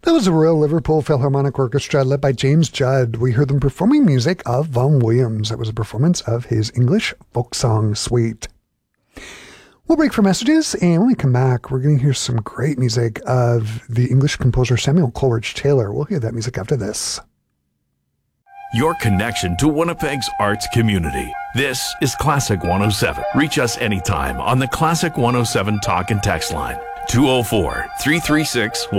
That was the Royal Liverpool Philharmonic Orchestra led by James Judd. We heard them performing music of Vaughan Williams. That was a performance of his English folk song suite. We'll break for messages, and when we come back, we're going to hear some great music of the English composer Samuel Coleridge Taylor. We'll hear that music after this. Your connection to Winnipeg's arts community. This is Classic 107. Reach us anytime on the Classic 107 talk and text line, 204-336